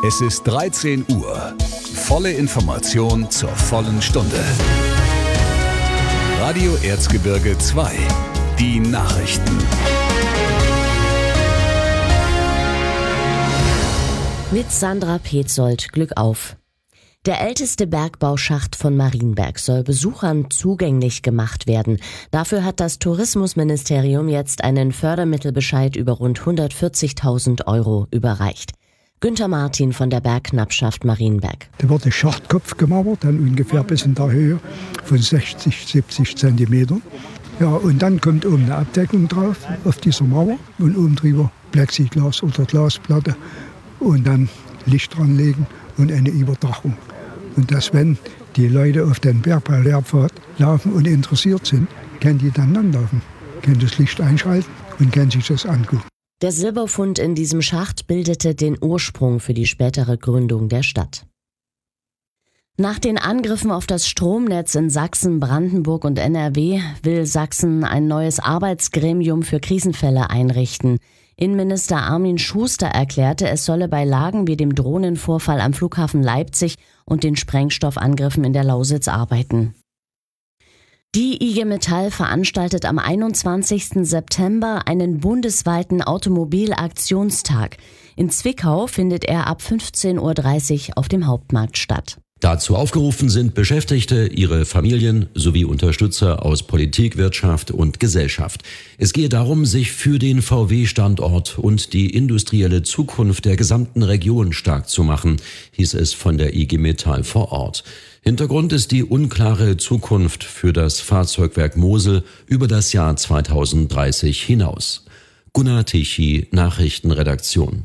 Es ist 13 Uhr. Volle Information zur vollen Stunde. Radio Erzgebirge 2. Die Nachrichten. Mit Sandra Petzold, Glück auf. Der älteste Bergbauschacht von Marienberg soll Besuchern zugänglich gemacht werden. Dafür hat das Tourismusministerium jetzt einen Fördermittelbescheid über rund 140.000 € überreicht. Günter Martin von der Bergknappschaft Marienberg. Da wird der Schachtkopf gemauert, dann ungefähr bis in der Höhe von 60, 70 Zentimetern. Ja, und dann kommt oben eine Abdeckung drauf auf dieser Mauer und oben drüber Plexiglas oder Glasplatte und dann Licht dran legen und eine Überdachung. Und dass, wenn die Leute auf den Bergbau-Lehrpfad laufen und interessiert sind, können die dann langlaufen, können das Licht einschalten und können sich das angucken. Der Silberfund in diesem Schacht bildete den Ursprung für die spätere Gründung der Stadt. Nach den Angriffen auf das Stromnetz in Sachsen, Brandenburg und NRW will Sachsen ein neues Arbeitsgremium für Krisenfälle einrichten. Innenminister Armin Schuster erklärte, es solle bei Lagen wie dem Drohnenvorfall am Flughafen Leipzig und den Sprengstoffangriffen in der Lausitz arbeiten. Die IG Metall veranstaltet am 21. September einen bundesweiten Automobilaktionstag. In Zwickau findet er ab 15.30 Uhr auf dem Hauptmarkt statt. Dazu aufgerufen sind Beschäftigte, ihre Familien sowie Unterstützer aus Politik, Wirtschaft und Gesellschaft. Es gehe darum, sich für den VW-Standort und die industrielle Zukunft der gesamten Region stark zu machen, hieß es von der IG Metall vor Ort. Hintergrund ist die unklare Zukunft für das Fahrzeugwerk Mosel über das Jahr 2030 hinaus. Gunnar Tichy, Nachrichtenredaktion.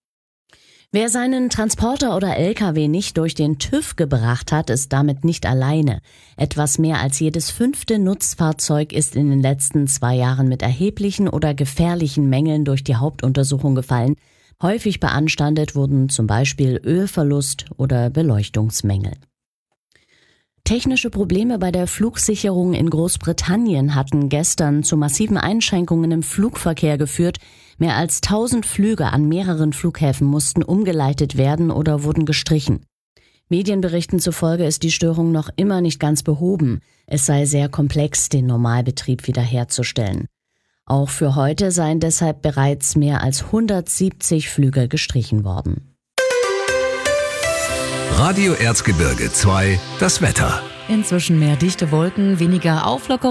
Wer seinen Transporter oder LKW nicht durch den TÜV gebracht hat, ist damit nicht alleine. Etwas mehr als jedes 5. Nutzfahrzeug ist in den letzten 2 Jahren mit erheblichen oder gefährlichen Mängeln durch die Hauptuntersuchung gefallen. Häufig beanstandet wurden zum Beispiel Ölverlust oder Beleuchtungsmängel. Technische Probleme bei der Flugsicherung in Großbritannien hatten gestern zu massiven Einschränkungen im Flugverkehr geführt. Mehr als 1000 Flüge an mehreren Flughäfen mussten umgeleitet werden oder wurden gestrichen. Medienberichten zufolge ist die Störung noch immer nicht ganz behoben. Es sei sehr komplex, den Normalbetrieb wiederherzustellen. Auch für heute seien deshalb bereits mehr als 170 Flüge gestrichen worden. Radio Erzgebirge 2, das Wetter. Inzwischen mehr dichte Wolken, weniger Auflockerung.